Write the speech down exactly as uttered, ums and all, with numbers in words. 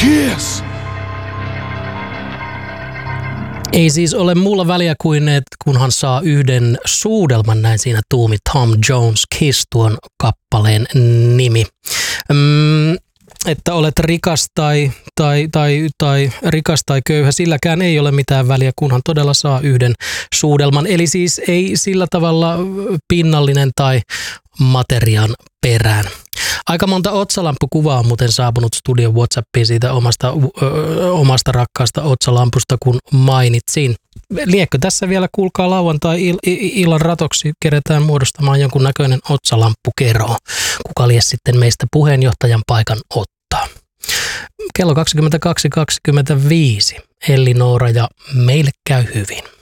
Cheers! Ei siis ole muulla väliä kuin, että kunhan saa yhden suudelman, näin siinä tuumi Tom Jones Kiss tuon kappaleen nimi. Mm, että olet rikas tai, tai, tai, tai rikas tai köyhä, silläkään ei ole mitään väliä, kunhan todella saa yhden suudelman. Eli siis ei sillä tavalla pinnallinen tai materiaan perään. Aika monta otsalamppukuvaa on muuten saapunut studion WhatsAppiin siitä omasta, ö, omasta rakkaasta otsalampusta, kun mainitsin. Liekö tässä vielä, kuulkaa, lauantai-illan ratoksi keretään muodostamaan jonkun näköinen otsalamppukero. Kuka lies sitten meistä puheenjohtajan paikan ottaa. Kello kaksikymmentäkaksi kaksikymmentäviisi. Elli Noora ja meille käy hyvin.